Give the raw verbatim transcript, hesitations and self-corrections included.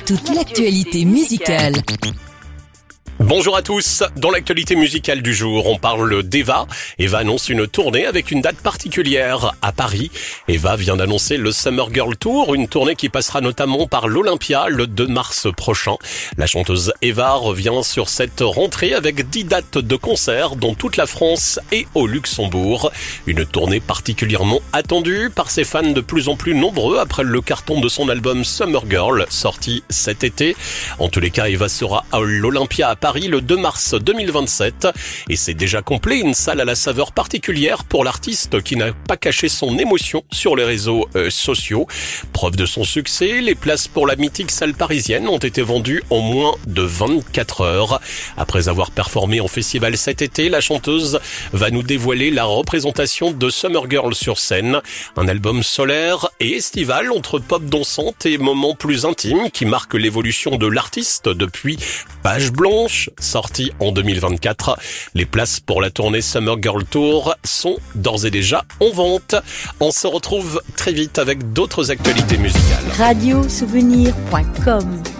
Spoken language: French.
toute l'actualité musicale. Bonjour à tous, dans l'actualité musicale du jour, on parle d'Eva. Eva annonce une tournée avec une date particulière à Paris. Eva vient d'annoncer le Summer Girl Tour, une tournée qui passera notamment par l'Olympia le deux mars prochain. La chanteuse Eva revient sur cette rentrée avec dix dates de concerts dans toute la France et au Luxembourg. Une tournée particulièrement attendue par ses fans de plus en plus nombreux après le carton de son album Summer Girl, sorti cet été. En tous les cas, Eva sera à l'Olympia à Paris le deux mars deux mille vingt-sept et c'est déjà complet, une salle à la saveur particulière pour l'artiste qui n'a pas caché son émotion sur les réseaux euh, sociaux. Preuve de son succès, les places pour la mythique salle parisienne ont été vendues en moins de vingt-quatre heures. Après avoir performé en festival cet été, la chanteuse va nous dévoiler la représentation de Summer Girl sur scène, un album solaire et estival entre pop dansante et moments plus intimes qui marque l'évolution de l'artiste depuis Page Blanche, sorti en deux mille vingt-quatre. Les places pour la tournée Summer Girl Tour sont d'ores et déjà en vente. On se retrouve très vite avec d'autres actualités musicales. radio souvenir point com